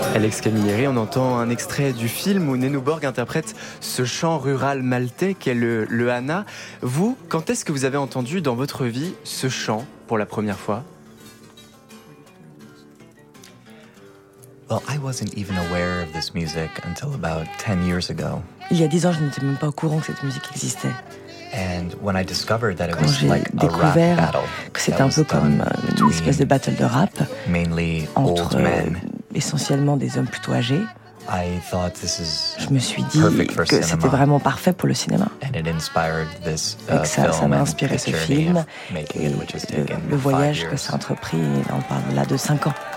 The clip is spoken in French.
Alex Camilleri, on entend un extrait du film où Nénou Borg interprète ce chant rural maltais qu'est le Hana. Vous, quand est-ce que vous avez entendu dans votre vie ce chant pour la première fois ? Well, I wasn't even aware of this music until about 10 years ago. Il y a 10 ans, je n'étais même pas au courant que cette musique existait. And when I discovered that it Quand was j'ai like a rap découvert battle, que c'était un peu comme une espèce de battle de rap mainly entre old men, essentiellement des hommes plutôt âgés, I thought this is je me suis dit perfect for que c'était cinema. vraiment parfait pour le cinéma. And it inspired this Et que ça film m'a and inspiré ce picture film of making et it, which has taken le 5 voyage years. que ça a entrepris, on parle là de 5 ans.